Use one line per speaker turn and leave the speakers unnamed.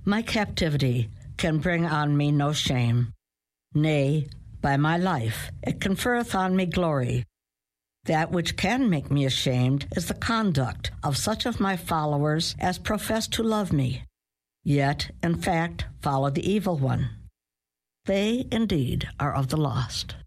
My captivity can bring on me no shame. Nay, by my life it conferreth on me glory. That which can make me ashamed is the conduct of such of my followers as profess to love me, yet, in fact, follow the evil one. They, indeed, are of the lost.